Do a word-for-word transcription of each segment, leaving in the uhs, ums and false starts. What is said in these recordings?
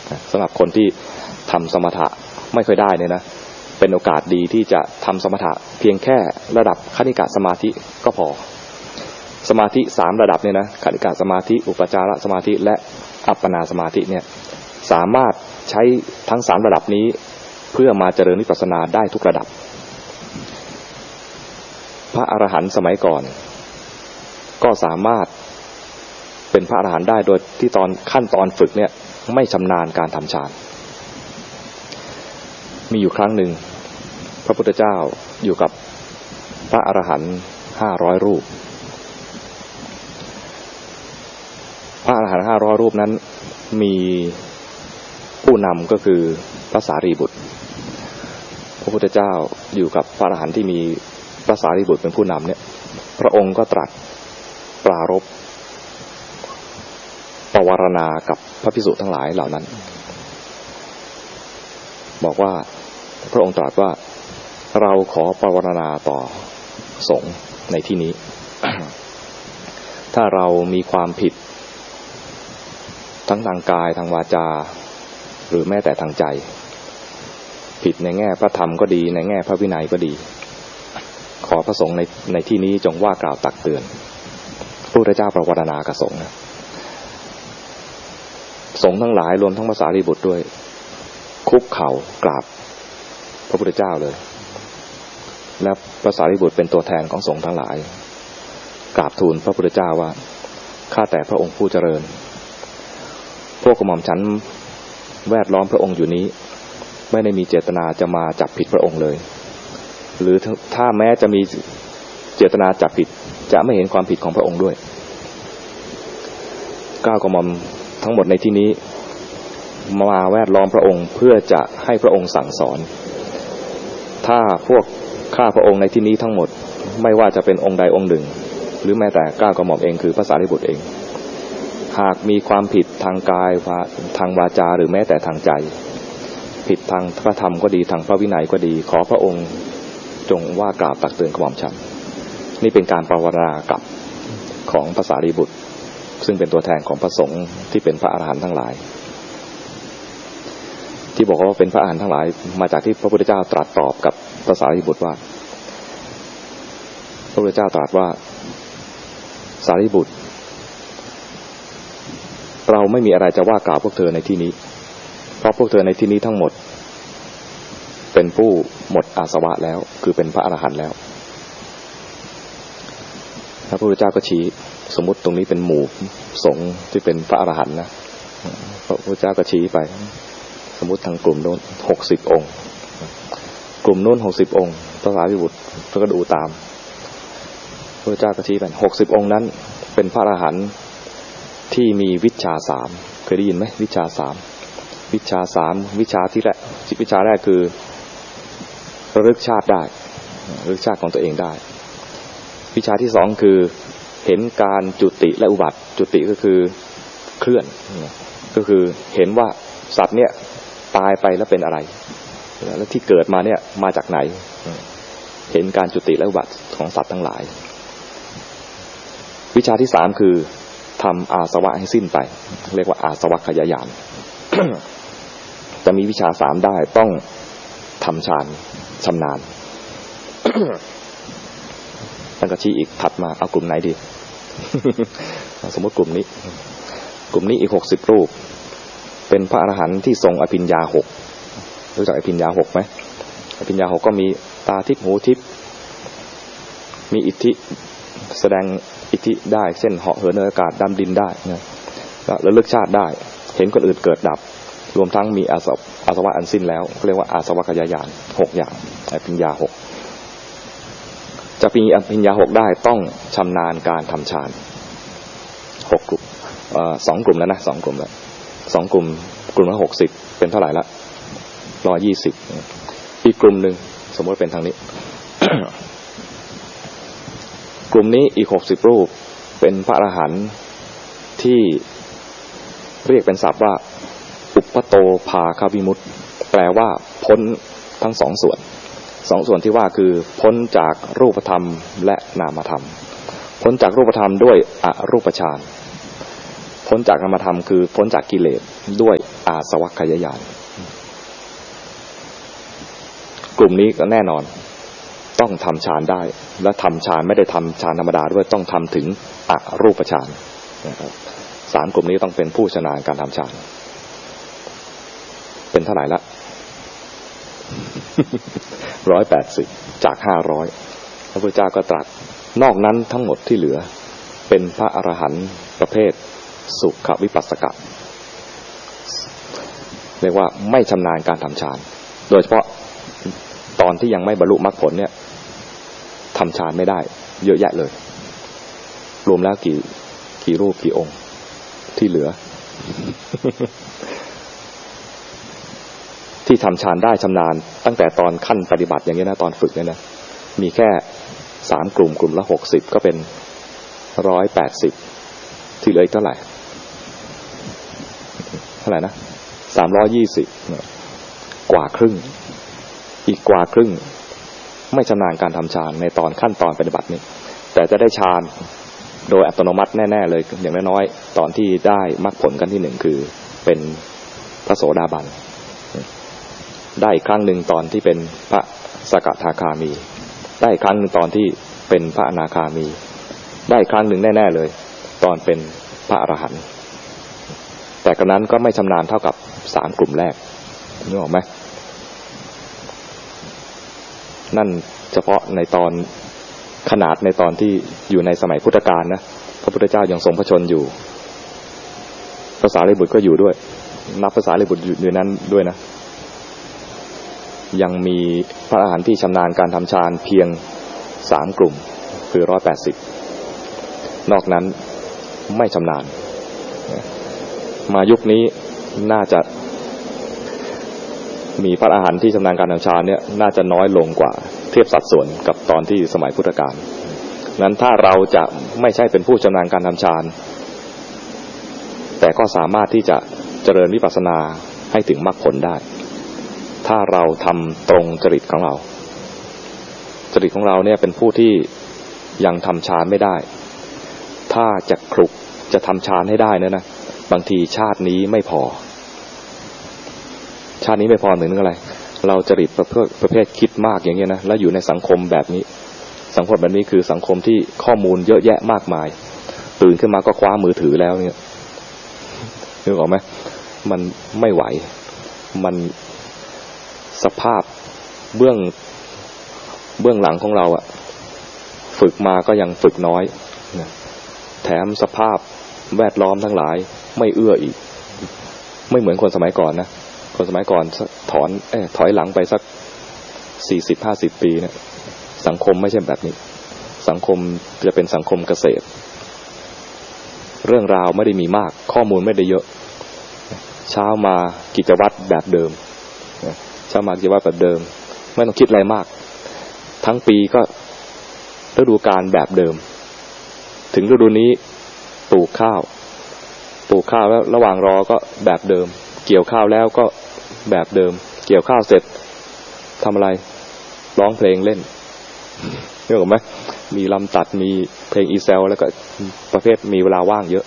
สำหรับคนที่ทำสมถะไม่ค่อยได้เนี่ยนะเป็นโอกาสดีที่จะทำสมถะเพียงแค่ระดับคณิกะสมาธิก็พอสมาธิสามระดับเนี่ยนะคณิกะสมาธิอุปจารสมาธิและอัปปนาสมาธิเนี่ยสามารถใช้ทั้งสามระดับนี้เพื่อมาเจริญวิปัสสนาได้ทุกระดับพระอรหันต์สมัยก่อนก็สามารถเป็นพระอรหันต์ได้โดยที่ตอนขั้นตอนฝึกเนี่ยไม่ชำนาญการทำฌานมีอยู่ครั้งหนึ่งพระพุทธเจ้าอยู่กับพระอรหันต์ห้าร้อยรูปพระอรหันต์ห้าร้อยรูปนั้นมีผู้นำก็คือพระสารีบุตรพระพุทธเจ้าอยู่กับพระอรหันต์ที่มีพระสารีบุตรเป็นผู้นำเนี่ยพระองค์ก็ตรัสปรารภปวารณากับพระภิกษุทั้งหลายเหล่านั้นบอกว่าพระองค์ตรัสว่าเราขอปวารณาต่อสงฆ์ในที่นี้ ถ้าเรามีความผิดทั้งทางกายทางวาจาหรือแม้แต่ทางใจผิดในแง่พระธรรมก็ดีในแง่พระวินัยก็ดีขอพระสงฆ์ในในที่นี้จงว่ากล่าวตักเตือนพระพุทธเจ้าปวารณากับสงฆ์นะสงฆ์ทั้งหลายรวมทั้งพระสารีบุตรด้วยคุกเข่ากราบพระพุทธเจ้าเลยและพระสารีบุตรเป็นตัวแทนของสงฆ์ทั้งหลายกราบทูลพระพุทธเจ้าว่าข้าแต่พระองค์ผู้เจริญพวกกระหม่อมฉันแวดล้อมพระองค์อยู่นี้ไม่ได้มีเจตนาจะมาจับผิดพระองค์เลยหรือถ้าแม้จะมีเจตนาจับผิดจะไม่เห็นความผิดของพระองค์ด้วยก้าวกระหม่อมทั้งหมดในที่นี้มาแวดล้อมพระองค์เพื่อจะให้พระองค์สั่งสอนถ้าพวกข้าพระองค์ในที่นี้ทั้งหมดไม่ว่าจะเป็นองค์ใดองค์หนึ่งหรือแม้แต่ก้าวกระหม่อมเองคือพระสารีบุตรเองหากมีความผิดทางกายทางวาจาหรือแม้แต่ทางใจผิดทางพระธรรมก็ดีทางพระวินัยก็ดีขอพระองค์จงว่ากล่าวตักเตือนกระหม่อมฉันนี่เป็นการปวารณากับของพระสารีบุตรซึ่งเป็นตัวแทนของพระสงฆ์ที่เป็นพระอรหันต์ทั้งหลายที่บอกว่าเป็นพระอรหันต์ทั้งหลายมาจากที่พระพุทธเจ้าตรัสตอบกับพระสารีบุตรว่าพระพุทธเจ้าตรัสว่าสารีบุตรเราไม่มีอะไรจะว่ากล่าวพวกเธอในที่นี้เพราะพวกเธอในที่นี้ทั้งหมดเป็นผู้หมดอาสวะแล้วคือเป็นพระอรหันต์แล้วพระพุทธเจ้าก็ชี้สมมุติตรงนี้เป็นหมู่สงฆ์ที่เป็นพระอรหันต์นะพระพุทธเจ้าก็ชี้ไปสมมุติทางกลุ่มโน้นหกสิบองค์กลุ่มโน้นหกสิบองค์พระสารีบุตรก็ดูตามพระพุทธเจ้าก็ชี้ไปหกสิบองค์นั้นเป็นพระอรหันต์ที่มีวิชชาสามเคยได้ยินไหมวิชชาสามวิชชาสามวิชาที่แรกวิชาแรกคือระลึกชาติได้ระลึกชาติของตัวเองได้วิชาที่สองคือเห็นการจุติและอุบัติจุติก็คือเคลื่อนก็คือเห็นว่าสัตว์เนี่ยตายไปแล้วเป็นอะไรแล้วที่เกิดมาเนี่ยมาจากไหนเห็นการจุติและอุบัติของสัตว์ทั้งหลายวิชาที่สามคือทำอาสวะให้สิ้นไปเรียกว่าอาสวะขยายาน จะมีวิชาสามได้ต้องทำฌานชำนาญ ตั้งกระชี้อีกถัดมาเอากลุ่มไหนดี สมมติกลุ่มนี้กลุ่มนี้อีกหกสิบรูปเป็นพระอรหันต์ที่ทรงอภิญญาหกรู้จักอภิญญาหกไหมอภิญญาหกก็มีตาทิพย์หูทิพย์มีอิทธิแสดงอิทธิได้เช่นเหาะเหินในอากาศดำดินได้นะแล้วระลึกชาติได้เห็นคนอื่นเกิดดับรวมทั้งมีอาสวะอาสวะอันสิ้นแล้วเรียกว่าอาสวะขยายานหกอย่างอภิญญาหกจะมีอภิญญาหกได้ต้องชำนาญการทำฌานหกกลุ่มเอ่อสองกลุ่มแล้วนะสองกลุ่มแล้วสองกลุ่มกลุ่มละหกสิบเป็นเท่าไหร่ละร้อยยี่สิบอีกกลุ่มหนึ่งสมมติเป็นทางนี้ กลุ่มนี้อีกหกสิบรูปเป็นพระอรหันต์ที่เรียกเป็นศัพท์ว่าอุปปโตภาควิมุตติแปลว่าพ้นทั้งสองส่วนสองส่วนที่ว่าคือพ้นจากรูปธรรมและนามธรรมพ้นจากรูปธรรมด้วยอรูปฌานพ้นจากนามธรรมคือพ้นจากกิเลสด้วยอาสวัคคยญาณกลุ่มนี้ก็แน่นอนต้องทำฌานได้และทำฌานไม่ได้ทำฌานธรรมดาด้วยต้องทำถึงอรูปฌานนะครับสามกลุ่มนี้ต้องเป็นผู้ชำนาญการทำฌานเป็นเท่าไหร่ละร้อยแปดสิบจากห้าร้อยพระพุทธเจ้าก็ตรัสนอกนั้นทั้งหมดที่เหลือเป็นพระอรหันต์ประเภทสุขวิปัสสกะเรียกว่าไม่ชำนาญการทำฌานโดยเฉพาะตอนที่ยังไม่บรรลุมรรคผลเนี่ยทำฌานไม่ได้เยอะแยะเลยรวมแล้วกี่กี่รูปกี่องค์ที่เหลือ ที่ทำฌานได้ชำนาญตั้งแต่ตอนขั้นปฏิบัติอย่างนี้นะตอนฝึกเนี่ยนะมีแค่สามกลุ่มกลุ่มละหกสิบก็เป็นร้อยแปดสิบที่เหลืออีกเท่าไหร่เท่าไหร่นะสามร้อยยี่สิบกว่าครึ่งอีกกว่าครึ่งไม่ชำนาญการทำฌานในตอนขั้นตอนปฏิบัตินี้แต่จะได้ฌานโดยอัตโนมัติแน่ๆเลยอย่างน้อยๆตอนที่ได้มรรคผลกันที่หนึ่งคือเป็นพระโสดาบันได้อีกครั้งหนึ่งตอนที่เป็นพระสกทาคามีได้อีกครั้งหนึ่งตอนที่เป็นพระอนาคามีได้อีกครั้งหนึ่งแน่ๆเลยตอนเป็นพระอรหันต์แต่กระนั้นก็ไม่ชำนาญเท่ากับสามกลุ่มแรกนึกออกไหมนั่นเฉพาะในตอนขนาดในตอนที่อยู่ในสมัยพุทธกาลนะพระพุทธเจ้ายังทรงพระชนอยู่พระสารีบุตรก็อยู่ด้วยนับพระสารีบุตรอยู่นั้นด้วยนะยังมีพระอรหันต์ที่ชำนาญการทำฌานเพียงสามกลุ่มคือร้อยแปดสิบนอกนั้นไม่ชำนาญมายุคนี้น่าจะมีพระอรหันต์ที่ชำนาญการทำฌานเนี่ยน่าจะน้อยลงกว่าเทียบสัดส่วนกับตอนที่สมัยพุทธกาลนั้นถ้าเราจะไม่ใช่เป็นผู้ชำนาญการทำฌานแต่ก็สามารถที่จะเจริญวิปัสสนาให้ถึงมรรคผลได้ถ้าเราทำตรงจริตของเราจริตของเราเนี่ยเป็นผู้ที่ยังทำฌานไม่ได้ถ้าจะคลุกจะทำฌานให้ได้เนี่ยนะบางทีชาตินี้ไม่พอชาตินี้ไม่พอหนึ่งอะไรเราจริตประเภทประเภทคิดมากอย่างเงี้ยนะแล้วอยู่ในสังคมแบบนี้สังคมแบบนี้คือสังคมที่ข้อมูลเยอะแยะมากมายตื่นขึ้นมาก็คว้ามือถือแล้วเนี่ยนึกออกไหมมันไม่ไหวมันสภาพเบื้องเบื้องหลังของเราอะฝึกมาก็ยังฝึกน้อยแถมสภาพแวดล้อมทั้งหลายไม่เอื้ออีกไม่เหมือนคนสมัยก่อนนะคนสมัยก่อนถอนเอ้ถอยหลังไปสักสี่สิบห้าสิบปีเนี่ยสังคมไม่ใช่แบบนี้สังคมจะเป็นสังคมเกษตรเรื่องราวไม่ได้มีมากข้อมูลไม่ได้เยอะเช้ามากิจวัตรแบบเดิมเช้ามากิจวัตรแบบเดิมไม่ต้องคิดอะไรมากทั้งปีก็ฤดูกาลแบบเดิมถึงฤดูนี้ปลูกข้าวปลูกข้าวแล้วระหว่างรอก็แบบเดิมเกี่ยวข้าวแล้วก็แบบเดิมเกี่ยวข้าวเสร็จทำอะไรร้องเพลงเล่นเห็นไหมมีลำตัดมีเพลงอีเซลแล้วก็ประเภทมีเวลาว่างเยอะ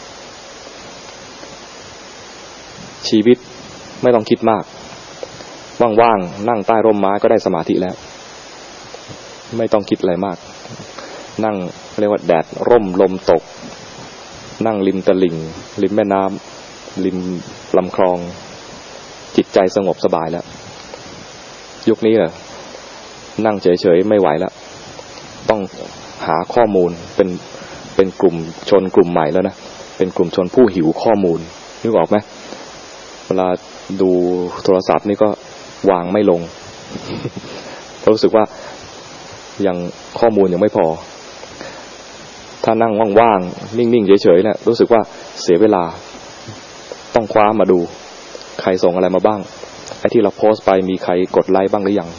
ชีวิตไม่ต้องคิดมากว่างๆนั่งใต้ร่มไม้ก็ได้สมาธิแล้วไม่ต้องคิดอะไรมากนั่งเรียกว่าแดดร่มลมตกนั่งริมตลิ่งริมแม่น้ำริมลำคลองจิตใจสงบสบายแล้วยุคนี้เหรอนั่งเฉยๆไม่ไหวแล้วต้องหาข้อมูลเป็นเป็นกลุ่มชนกลุ่มใหม่แล้วนะเป็นกลุ่มชนผู้หิวข้อมูลนึกออกไหมเวลาดูโทรศัพท์นี่ก็วางไม่ลง รู้สึกว่ายังข้อมูลยังไม่พอถ้านั่งว่างๆนิ่งๆเฉยๆเนี่ยรู้สึกว่าเสียเวลาต้องคว้ามาดูใครส่งอะไรมาบ้างไอ้ที่เราโพสต์ไปมีใครกดไลค์บ้างหรือยัง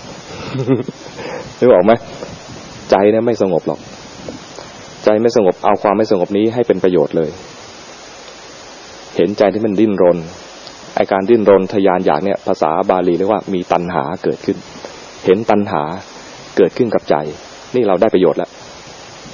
นึกออกไหมใจเนี่ยไม่สงบหรอกใจไม่สงบเอาความไม่สงบนี้ให้เป็นประโยชน์เลยเห็นใจที่มันดิ้นรนไอ้การดิ้นรนทยานอยากเนี่ยภาษาบาลีเรียกว่ามีตัณหาเกิดขึ้นเห็นตัณหาเกิดขึ้นกับใจนี่เราได้ประโยชน์แล้ว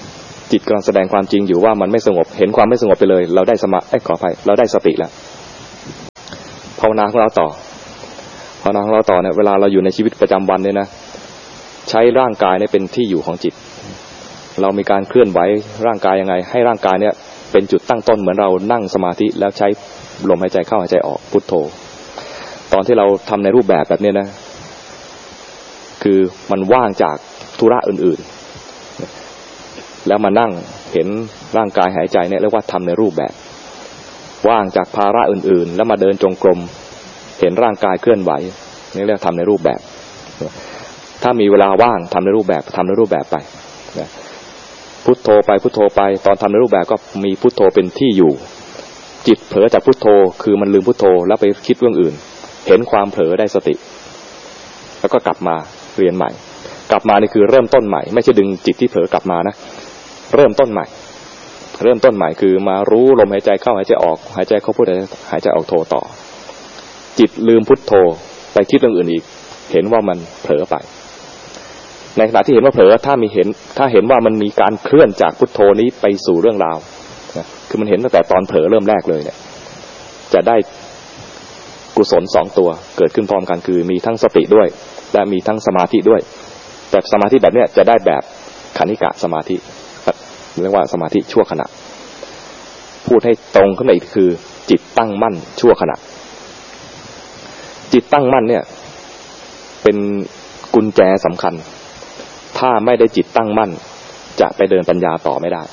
จิตกำลังแสดงความจริงอยู่ว่ามันไม่สงบเห็นความไม่สงบไปเลยเราได้สมาธิขออภัยเราได้สติแล้วภาวนาของเราต่อภาวนาของเราต่อเนี่ยเวลาเราอยู่ในชีวิตประจำวันเนี่ยนะใช้ร่างกายเนี่ยเป็นที่อยู่ของจิตเรามีการเคลื่อนไหวร่างกายยังไงให้ร่างกายเนี่ยเป็นจุดตั้งต้นเหมือนเรานั่งสมาธิแล้วใช้ลมหายใจเข้าหายใจออกพุทโธตอนที่เราทำในรูปแบบแบบนี้นะคือมันว่างจากธุระอื่นๆแล้วมานั่งเห็นร่างกายหายใจเนี่ยเรียกว่าทำในรูปแบบว่างจากภาระอื่นๆแล้วมาเดินจงกรมเห็นร่างกายเคลื่อนไหวนี่เรียกทำในรูปแบบถ้ามีเวลาว่างทำในรูปแบบทำในรูปแบบไปพุทโธไปพุทโธไปตอนทำในรูปแบบก็มีพุทโธเป็นที่อยู่จิตเผลอจากพุทโธคือมันลืมพุทโธแล้วไปคิดเรื่องอื่นเห็นความเผลอได้สติแล้วก็กลับมาเรียนใหม่กลับมานี่คือเริ่มต้นใหม่ไม่ใช่ดึงจิตที่เผลอกลับมานะเริ่มต้นใหม่เริ่มต้นใหม่คือมารู้ลมหายใจเข้าหายใจออกหายใจเข้าพุทหายใจออกโธต่อจิตลืมพุทโธไปคิดเรื่องอื่นอีกเห็นว่ามันเผลอไปในขณะที่เห็นว่าเผลอถ้ามีเห็นถ้าเห็นว่ามันมีการเคลื่อนจากพุทโธนี้ไปสู่เรื่องราวนะคือมันเห็นตั้งแต่ตอนเผลอเริ่มแรกเลยเนี่ยจะได้กุศลสองตัวเกิดขึ้นพร้อมกันคือมีทั้งสติด้วยและมีทั้งสมาธิด้วยแต่สมาธิแบบเนี้ยจะได้แบบคณิกะสมาธิเรียกว่าสมาธิชั่วขณะพูดให้ตรงขึ้นมาอีกคือจิตตั้งมั่นชั่วขณะจิตตั้งมั่นเนี่ยเป็นกุญแจสำคัญถ้าไม่ได้จิตตั้งมั่นจะไปเดินปัญญาต่อไม่ได้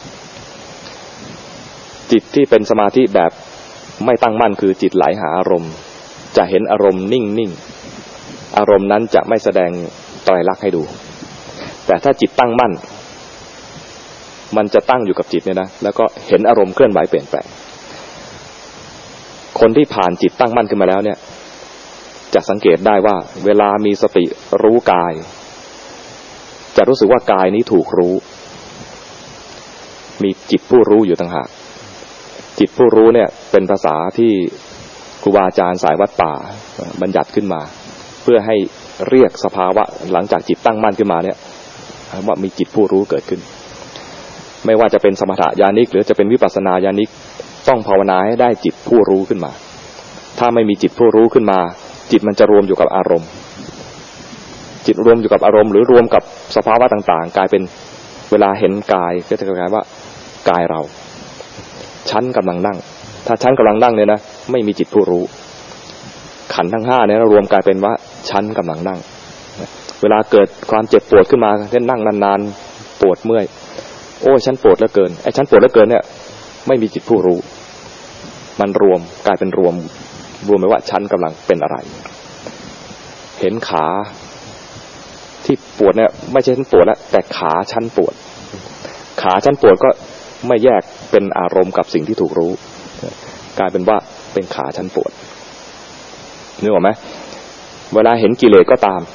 จิตที่เป็นสมาธิแบบไม่ตั้งมั่นคือจิตไหลหาอารมณ์จะเห็นอารมณ์นิ่งๆอารมณ์นั้นจะไม่แสดงไตรลักษณ์ให้ดูแต่ถ้าจิตตั้งมั่นมันจะตั้งอยู่กับจิตเนี่ยนะแล้วก็เห็นอารมณ์เคลื่อนไหวเปลี่ยนแปลงคนที่ผ่านจิตตั้งมั่นขึ้นมาแล้วเนี่ยจะสังเกตได้ว่าเวลามีสติรู้กายจะรู้สึกว่ากายนี้ถูกรู้มีจิตผู้รู้อยู่ต่างหากจิตผู้รู้เนี่ยเป็นภาษาที่ครูบาอาจารย์สายวัดป่าบัญญัติขึ้นมาเพื่อให้เรียกสภาวะหลังจากจิตตั้งมั่นขึ้นมาเนี่ยว่ามีจิตผู้รู้เกิดขึ้นไม่ว่าจะเป็นสมถะญาณิกหรือจะเป็นวิปัสสนาญาณิกต้องภาวนาให้ได้จิตผู้รู้ขึ้นมาถ้าไม่มีจิตผู้รู้ขึ้นมาจิตมันจะรวมอยู่กับอารมณ์จิตรวมอยู่กับอารมณ์หรือรวมกับสภาวะต่างๆกลายเป็นเวลาเห็นกายก็จะกลายว่ากายเราฉันกำลังนั่งถ้าฉันกำลังนั่งเนี่ยนะไม่มีจิตผู้รู้ขันธ์ทั้งห้าเนี่ยรวมกลายเป็นว่าฉันกำลังนั่งเวลาเกิดความเจ็บปวดขึ้นมาเช่นนั่งนานๆปวดเมื่อยโอ้ฉันปวดเหลือเกินไอ้ฉันปวดเหลือเกินเนี่ยไม่มีจิตผู้รู้มันรวมกลายเป็นรวมรวมไปว่าฉันกำลังเป็นอะไรเห็นขาที่ปวดเนี่ยไม่ใช่ฉันปวดแล้วแต่ขาฉันปวดขาฉันปวดก็ไม่แยกเป็นอารมณ์กับสิ่งที่ถูกรู้กลายเป็นว่าเป็นขาฉันปวดนึกออกไหมเวลาเห็นกิเลสก็ตาม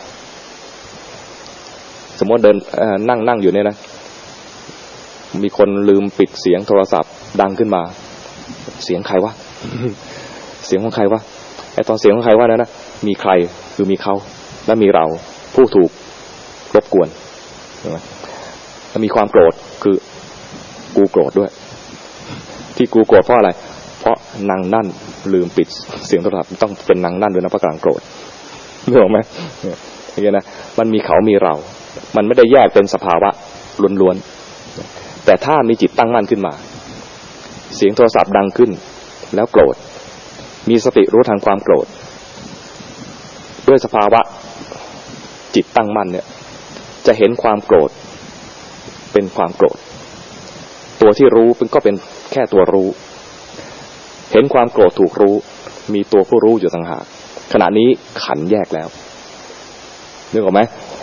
สมมติเดินนั่งนั่งอยู่เนี่ยนะมีคนลืมปิดเสียงโทรศัพท์ดังขึ้นมาเสียงใครวะ เสียงของใครวะไอ้ตอนเสียงของใครวะนั้นนะมีใครคือมีเขาและมีเราผู้ถูกรบกวนใช่ไหมแล้วมีความโกรธคือกูโกรธด้วยที่กูโกรธเพราะอะไรเพราะนางนั่นลืมปิดเสียงโทรศัพท์ต้องเป็นนางนั่นด้วยนะเพราะกำลังโกรธนึกออกไหมอย่างเงี้ยนะมันมีเขามีเรามันไม่ได้แยกเป็นสภาวะล้วนๆแต่ถ้ามีจิตตั้งมั่นขึ้นมาเสียงโทรศัพท์ดังขึ้นแล้วโกรธมีสติรู้ทันความโกรธด้วยสภาวะจิตตั้งมั่นเนี่ยจะเห็นความโกรธเป็นความโกรธตัวที่รู้เป็นก็เป็นแค่ตัวรู้เห็นความโกรธถูกรู้มีตัวผู้รู้อยู่ต่างหากขณะนี้ขันธ์แยกแล้วนึกออกไหม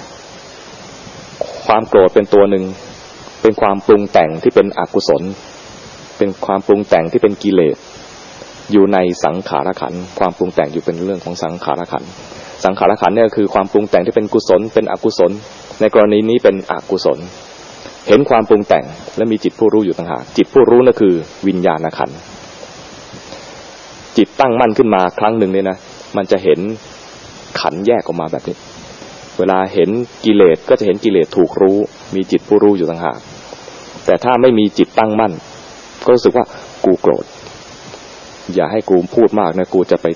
ความโกรธเป็นตัวหนึ่งเป็นความปรุงแต่งที่เป็นอกุศลเป็นความปรุงแต่งที่เป็นกิเลสอยู่ในสังขารขันธ์ความปรุงแต่งอยู่เป็นเรื่องของสังขารขันธ์สังขารขันธ์เนี่ยคือความปรุงแต่งที่เป็นกุศลเป็นอกุศลในกรณีนี้เป็นอกุศลเห็นความปรุงแต่งและมีจิตผู้รู้อยู่ต่างหากจิตผู้รู้นั่นคือวิญญาณขันธ์จิตตั้งมั่นขึ้นมาครั้งหนึ่งเนี่ยนะมันจะเห็นขันธ์แยกออกมาแบบนี้เวลาเห็นกิเลสก็จะเห็นกิเลสถูกรู้มีจิตผู้รู้อยู่ต่างหากแต่ถ้าไม่มีจิตตั้งมั่นก็รู้สึกว่ากูโกรธอย่าให้กูพูดมากนะกูจะไป